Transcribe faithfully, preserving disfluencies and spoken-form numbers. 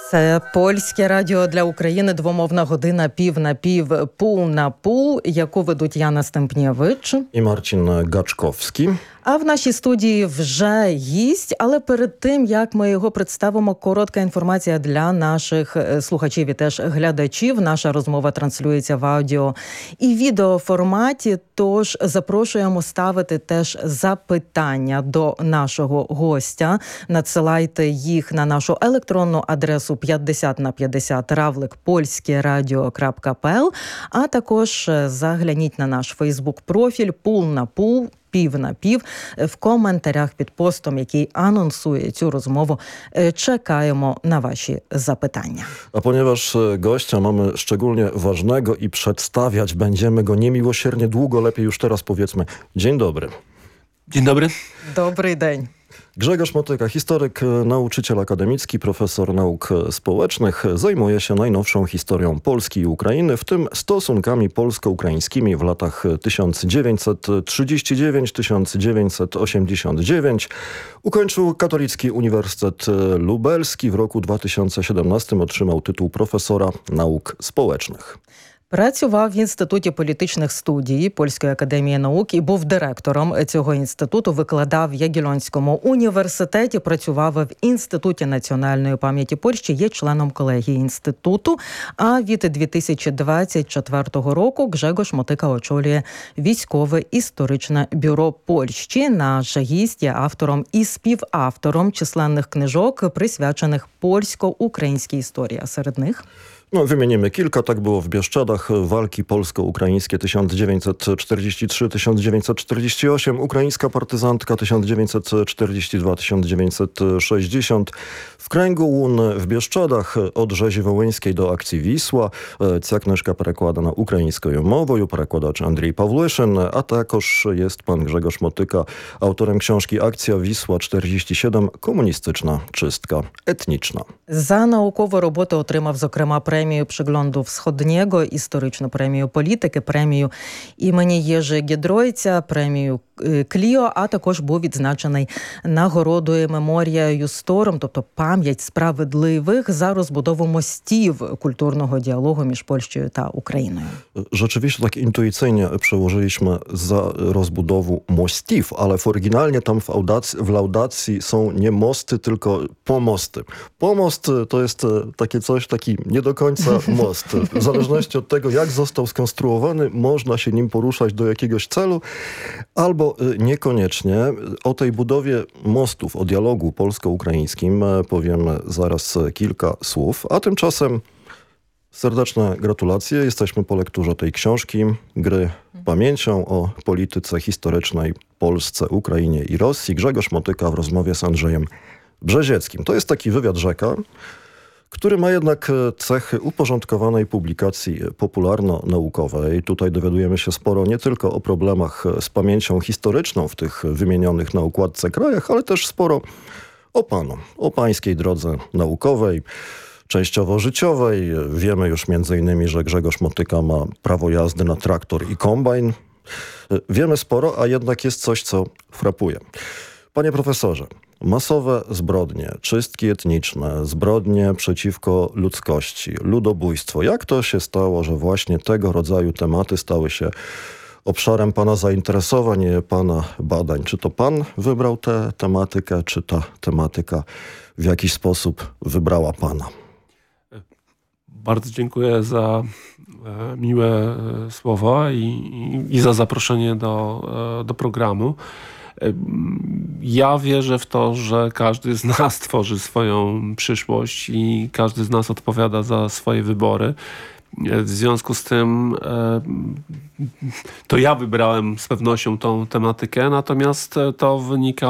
Це Польське радіо для України, двомовна година пів на пів, пул на пул, яку ведуть Яна Стемпнєвич і Марчин Гачковський. А в нашій студії вже гість, але перед тим, як ми його представимо, коротка інформація для наших слухачів і теж глядачів. Наша розмова транслюється в аудіо і відеоформаті, тож запрошуємо ставити теж запитання до нашого гостя. Надсилайте їх на нашу електронну адресу п'ятдесят на п'ятдесят равлик польськерадіо крапка пі ел, а також загляніть на наш фейсбук-профіль «Пул на пул», пів на пів, в коментарях під постом, який анонсує цю розмову. Czekajmy na wasze zapytania. A ponieważ gościa mamy szczególnie ważnego i przedstawiać będziemy go niemiłosiernie długo, lepiej już teraz powiedzmy dzień dobry. Dzień dobry. Dobry dzień. Grzegorz Motyka, historyk, nauczyciel akademicki, profesor nauk społecznych, zajmuje się najnowszą historią Polski i Ukrainy, w tym stosunkami polsko-ukraińskimi w latach tysiąc dziewięćset trzydziesty dziewiąty do tysiąc dziewięćset osiemdziesiątego dziewiątego. Ukończył Katolicki Uniwersytet Lubelski. W roku dwa tysiące siedemnastym otrzymał tytuł profesora nauk społecznych. Працював в Інституті політичних студій Польської академії наук і був директором цього інституту, викладав в Ягеллонському університеті, працював в Інституті національної пам'яті Польщі, є членом колегії інституту. А від дві тисячі двадцять четвертого року Гжегош Мотика очолює Військове історичне бюро Польщі. Наш гість є автором і співавтором численних книжок, присвячених польсько-українській історії. А серед них... No, wymienimy kilka. Tak było w Bieszczadach. Walki polsko-ukraińskie tysiąc dziewięćset czterdziesty trzeci do tysiąc dziewięćset czterdziestego ósmego. Ukraińska partyzantka tysiąc dziewięćset czterdziesty drugi do tysiąc dziewięćset sześćdziesiątego. W kręgu łun w Bieszczadach od rzezi wołyńskiej do akcji Wisła. Ця книжка перекладена українською мовою, перекладач Андрій Павлишин, а також jest pan Grzegorz Motyka, autorem książki Akcja Wisła czterdzieści siedem. Komunistyczna czystka etniczna. За наукову роботу отримав, зокрема, премію Przyglądu Wschodniego, історичну премію політики, премію імені Єжи Гідройця, премію Кліо, а також був відзначений нагородою Меморія Юстором, тобто пам'ять справедливих, за розбудову мостів культурного діалогу між Польщею та Україною. Rzeczywiście tak intuicyjnie przełożyliśmy za rozbudową mościw, ale w oryginalnie tam w, audacji, w laudacji są nie mosty, tylko pomosty. Pomost to jest takie coś, taki nie do końca most. W zależności od tego, jak został skonstruowany, można się nim poruszać do jakiegoś celu, albo niekoniecznie. O tej budowie mostów, o dialogu polsko-ukraińskim powiem zaraz kilka słów, a tymczasem serdeczne gratulacje. Jesteśmy po lekturze tej książki, Gry pamięcią o polityce historycznej Polsce, Ukrainie i Rosji. Grzegorz Motyka w rozmowie z Andrzejem Brzezieckim. To jest taki wywiad rzeka, który ma jednak cechy uporządkowanej publikacji popularno-naukowej. Tutaj dowiadujemy się sporo nie tylko o problemach z pamięcią historyczną w tych wymienionych na układce krajach, ale też sporo o panu, o pańskiej drodze naukowej, częściowo życiowej. Wiemy już między innymi, że Grzegorz Motyka ma prawo jazdy na traktor i kombajn. Wiemy sporo, a jednak jest coś, co frapuje. Panie profesorze, masowe zbrodnie, czystki etniczne, zbrodnie przeciwko ludzkości, ludobójstwo. Jak to się stało, że właśnie tego rodzaju tematy stały się obszarem pana zainteresowań, pana badań? Czy to pan wybrał tę tematykę, czy ta tematyka w jakiś sposób wybrała pana? Bardzo dziękuję za e, miłe e, słowa i, i, i za zaproszenie do, e, do programu. Ja wierzę w to, że każdy z nas tworzy swoją przyszłość i każdy z nas odpowiada za swoje wybory. W związku z tym e, to ja wybrałem z pewnością tą tematykę, natomiast to wynika